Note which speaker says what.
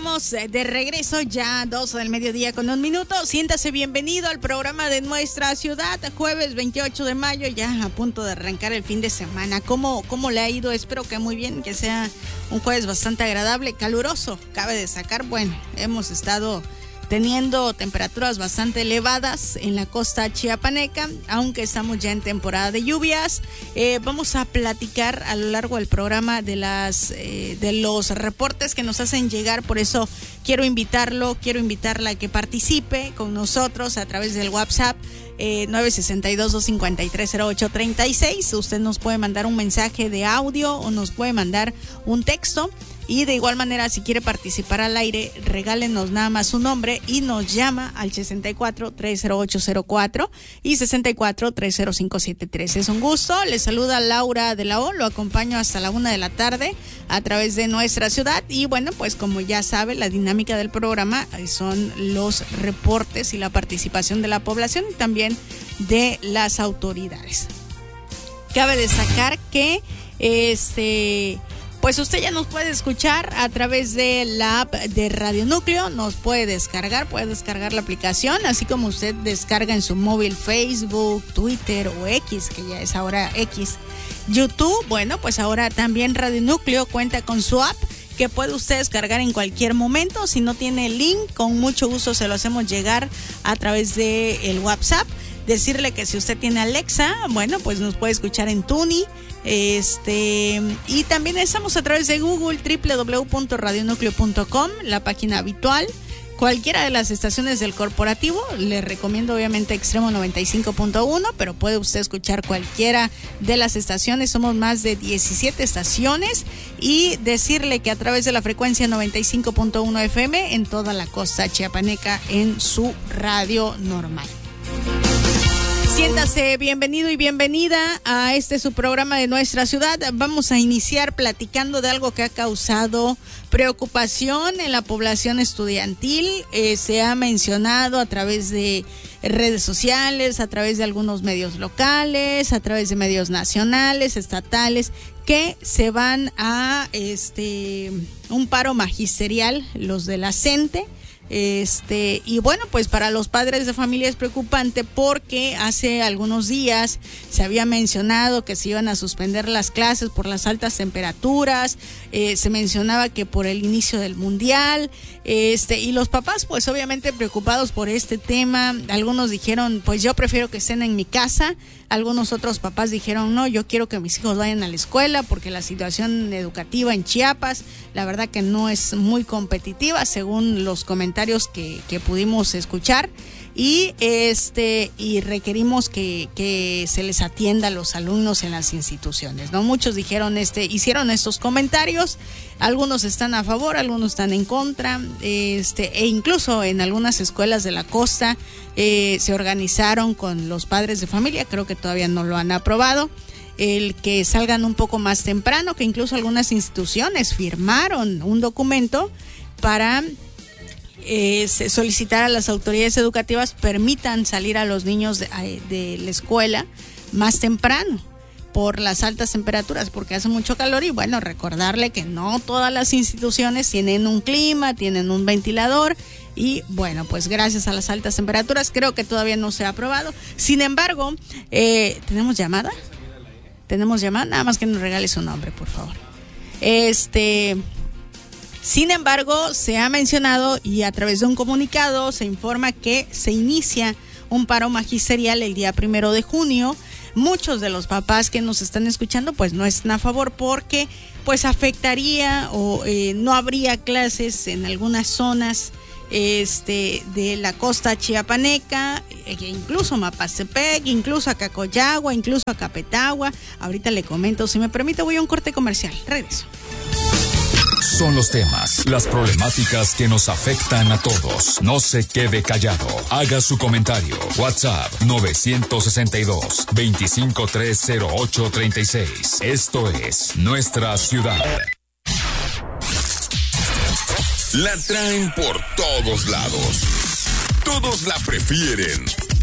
Speaker 1: estamos de regreso ya 12 del mediodía con 1 minuto. Siéntase bienvenido al programa de nuestra ciudad, jueves 28 de mayo, ya a punto de arrancar el fin de semana. ¿Cómo le ha ido? Espero que muy bien, que sea un jueves bastante agradable, caluroso. Cabe destacar, bueno, hemos estado teniendo temperaturas bastante elevadas en la costa chiapaneca, aunque estamos ya en temporada de lluvias. Vamos a platicar a lo largo del programa de los reportes que nos hacen llegar, por eso quiero invitarla a que participe con nosotros a través del WhatsApp 962-253-0836. Usted nos puede mandar un mensaje de audio o nos puede mandar un texto. Y de igual manera, si quiere participar al aire, regálenos nada más su nombre y nos llama al 64-30804 y 64-30573. Es un gusto. Les saluda Laura de la O. Lo acompaño hasta la 1 de la tarde a través de nuestra ciudad. Y bueno, pues como ya sabe, la dinámica del programa son los reportes y la participación de la población y también de las autoridades. Cabe destacar que pues usted ya nos puede escuchar a través de la app de Radio Núcleo, nos puede descargar la aplicación, así como usted descarga en su móvil Facebook, Twitter o X, que ya es ahora X, YouTube. Bueno, pues ahora también Radio Núcleo cuenta con su app que puede usted descargar en cualquier momento. Si no tiene el link, con mucho gusto se lo hacemos llegar a través de el WhatsApp. Decirle que si usted tiene Alexa, bueno, pues nos puede escuchar en Tuni. Y también estamos a través de Google, www.radionucleo.com, la página habitual. Cualquiera de las estaciones del corporativo, le recomiendo obviamente Extremo 95.1, pero puede usted escuchar cualquiera de las estaciones. Somos más de 17 estaciones y decirle que a través de la frecuencia 95.1 FM en toda la costa chiapaneca en su radio normal. Siéntase bienvenido y bienvenida a su programa de nuestra ciudad. Vamos a iniciar platicando de algo que ha causado preocupación en la población estudiantil. Se ha mencionado a través de redes sociales, a través de algunos medios locales, a través de medios nacionales, estatales, que se van a un paro magisterial, los de la CENTE. Y bueno, pues para los padres de familia es preocupante porque hace algunos días se había mencionado que se iban a suspender las clases por las altas temperaturas, se mencionaba que por el inicio del mundial, y los papás pues obviamente preocupados por este tema. Algunos dijeron, pues yo prefiero que estén en mi casa. Algunos otros papás dijeron, no, yo quiero que mis hijos vayan a la escuela porque la situación educativa en Chiapas, la verdad que no es muy competitiva según los comentarios que pudimos escuchar. Y requerimos que se les atienda a los alumnos en las instituciones, ¿no? Muchos dijeron hicieron estos comentarios, algunos están a favor, algunos están en contra, e incluso en algunas escuelas de la costa se organizaron con los padres de familia, creo que todavía no lo han aprobado, el que salgan un poco más temprano, que incluso algunas instituciones firmaron un documento para solicitar a las autoridades educativas permitan salir a los niños de la escuela más temprano por las altas temperaturas, porque hace mucho calor. Y bueno, recordarle que no todas las instituciones tienen un clima, tienen un ventilador, y bueno, pues gracias a las altas temperaturas creo que todavía no se ha aprobado. Sin embargo, ¿tenemos llamada? Nada más que nos regale su nombre, por favor. Sin embargo, se ha mencionado y a través de un comunicado se informa que se inicia un paro magisterial el día 1 de junio. Muchos de los papás que nos están escuchando pues no están a favor porque pues afectaría o no habría clases en algunas zonas de la costa chiapaneca, incluso Mapastepec, incluso a Cacoyagua, incluso a Capetagua. Ahorita le comento, si me permite voy a un corte comercial, regreso.
Speaker 2: Son los temas, las problemáticas que nos afectan a todos. No se quede callado. Haga su comentario. WhatsApp 963-083-0836. Esto es Nuestra Ciudad. La traen por todos lados. Todos la prefieren,